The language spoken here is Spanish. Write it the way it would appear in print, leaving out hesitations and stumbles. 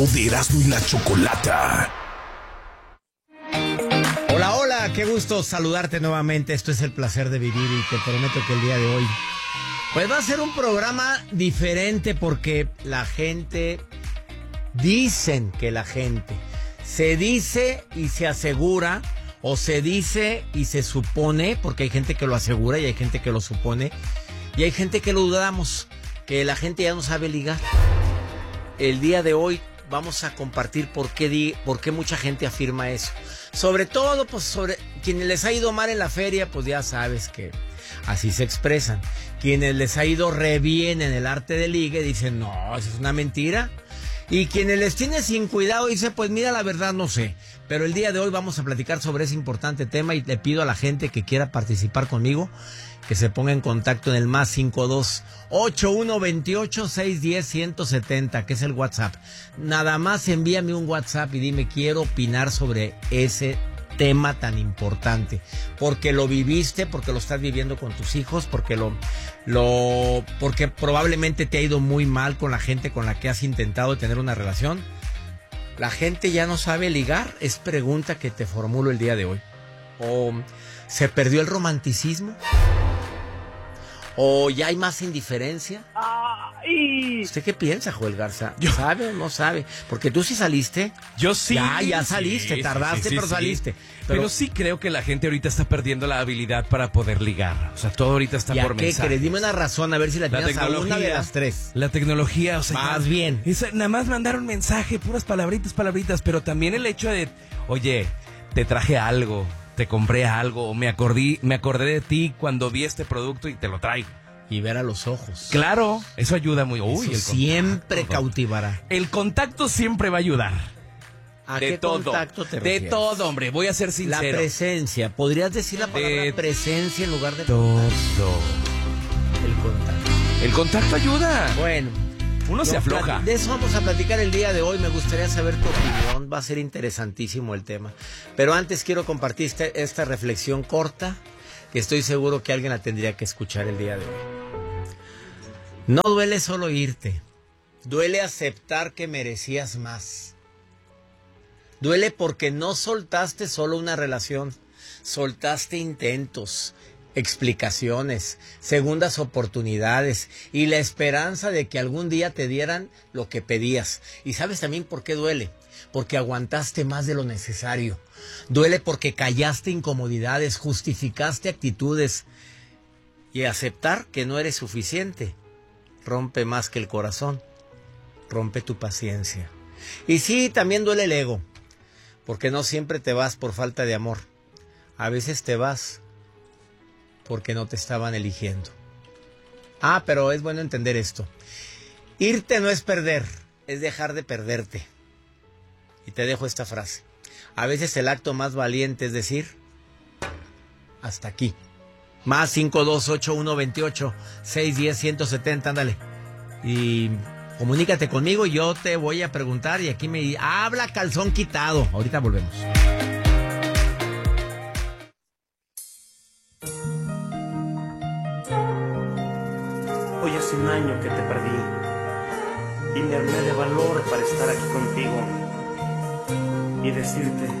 De Erasmo y la Chocolata. Hola, hola, qué gusto saludarte nuevamente. Esto es El Placer de Vivir y te prometo que el día de hoy pues va a ser un programa diferente porque la gente, dicen que la gente se dice y se asegura, o se dice y se supone, porque hay gente que lo asegura y hay gente que lo supone y hay gente que lo dudamos, que la gente ya no sabe ligar. El día de hoy vamos a compartir por qué mucha gente afirma eso. Sobre todo, pues, sobre quienes les ha ido mal en la feria, pues ya sabes que así se expresan. Quienes les ha ido re bien en el arte de ligue, dicen, no, eso es una mentira. Y quienes les tiene sin cuidado, dicen, pues mira, la verdad no sé. Pero el día de hoy vamos a platicar sobre ese importante tema y le pido a la gente que quiera participar conmigo que se ponga en contacto en el más 52-8128-610-170, que es el WhatsApp. Nada más envíame un WhatsApp y dime, quiero opinar sobre ese tema tan importante. Porque lo viviste, porque lo estás viviendo con tus hijos, porque porque probablemente te ha ido muy mal con la gente con la que has intentado tener una relación. La gente ya no sabe ligar, es pregunta que te formulo el día de hoy. ¿O se perdió el romanticismo? ¿O ya hay más indiferencia? Ay. ¿Usted qué piensa, Joel Garza? ¿Sabe o no sabe? Porque tú sí saliste. Yo sí. Ya saliste, sí, tardaste, sí, pero saliste. Pero sí creo que la gente ahorita está perdiendo la habilidad para poder ligar. O sea, todo ahorita está por mensajes. ¿Qué crees? Dime una razón, a ver si la tienes a una de las tres. La tecnología, o sea... Más bien. Nada más mandar un mensaje, puras palabritas, pero también el hecho de, oye, te traje algo, te compré algo, o me acordé de ti cuando vi este producto y te lo traigo. Y ver a los ojos. Claro, eso ayuda muy... Eso siempre cautivará. El contacto simente va a ayudar. ¿A qué contacto te refieres? De todo, hombre, voy a ser sincero. La presencia. ¿Podrías decir la palabra presencia en lugar de todo? El contacto. El contacto ayuda. Bueno. Uno se afloja. De eso vamos a platicar el día de hoy. Me gustaría saber tu opinión. Va a ser interesantísimo el tema. Pero antes quiero compartir esta reflexión corta que estoy seguro que alguien la tendría que escuchar el día de hoy. No duele solo irte. Duele aceptar que merecías más. Duele porque no soltaste solo una relación. Soltaste intentos, explicaciones, segundas oportunidades y la esperanza de que algún día te dieran lo que pedías. ¿Y sabes también por qué duele? Porque aguantaste más de lo necesario. Duele porque callaste incomodidades, justificaste actitudes. Y aceptar que no eres suficiente rompe más que el corazón, rompe tu paciencia. Y sí, también duele el ego, porque no siempre te vas por falta de amor. A veces te vas porque no te estaban eligiendo. Pero es bueno entender esto. Irte no es perder, es dejar de perderte. Y te dejo esta frase. A veces el acto más valiente es decir, hasta aquí. Más 528128-610-170, ándale. Y comunícate conmigo, yo te voy a preguntar y aquí me habla calzón quitado. Ahorita volvemos. Hoy hace un año que te perdí y me armé de valor para estar aquí contigo y decirte